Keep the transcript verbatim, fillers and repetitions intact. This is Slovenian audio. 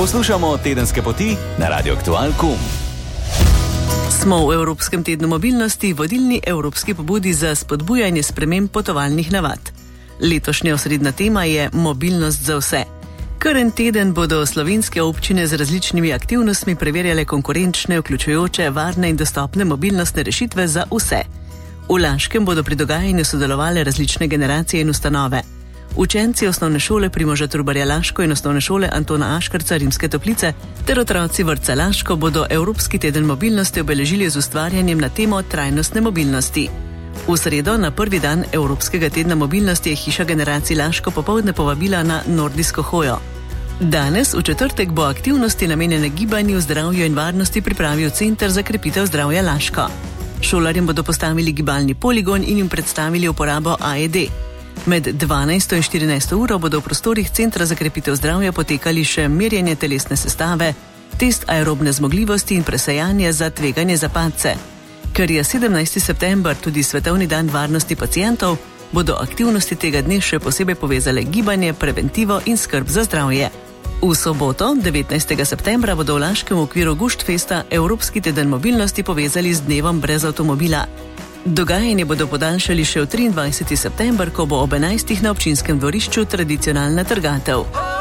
Poslušamo Tedenske poti na Radio Aktual pika com. Smo v Evropskem tednu mobilnosti vodilni evropski pobudi za spodbujanje sprememb potovalnih navad. Letošnja osrednja tema je mobilnost za vse. Kar en teden bodo slovenske občine z različnimi aktivnostmi preverjale konkurenčne, vključujoče, varne in dostopne mobilnostne rešitve za vse. V Laškem bodo pri dogajanju sodelovale različne generacije in ustanove. Učenci osnovne šole Primoža Trubarja Laško in osnovne šole Antona Aškarca Rimske Toplice ter otroci vrtca Laško bodo Evropski teden mobilnosti obeležili z ustvarjanjem na temo trajnostne mobilnosti. V sredo, na prvi dan Evropskega tedna mobilnosti, je Hiša generacij Laško popoldne povabila na nordijsko hojo. Danes, v četrtek, bo aktivnosti namenjene gibanju, zdravju in varnosti pripravil Center za krepitev zdravja Laško. Šolarjem bodo postavili gibalni poligon in jim predstavili uporabo A E D. Med dvanajsto in štirinajsto uro bodo v prostorih Centra za krepitev zdravja potekali še merjenje telesne sestave, test aerobne zmogljivosti in presejanje za tveganje za padce. Ker je sedemnajsti september tudi svetovni dan varnosti pacientov, bodo aktivnosti tega dne še posebej povezale gibanje, preventivo in skrb za zdravje. V soboto, devetnajstega septembra, bodo v Laškem v okviru Guštfesta Evropski teden mobilnosti povezali z dnevom brez avtomobila. Dogajanje bodo podaljšali še v triindvajseti september, ko bo ob enajstih na občinskem dvorišču tradicionalna trgatev.